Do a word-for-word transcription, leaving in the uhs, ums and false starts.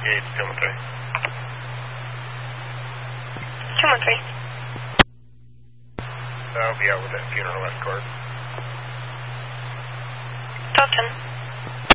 eight, two one three. two one three. I'll be out with that funeral escort. Dalton.